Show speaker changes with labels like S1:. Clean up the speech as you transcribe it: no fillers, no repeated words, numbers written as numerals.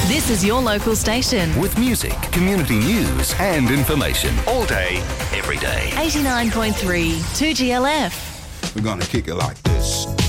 S1: This is your local station.
S2: With music, community news and information. All day, every day.
S1: 89.3 2GLF.
S3: We're gonna kick it like this.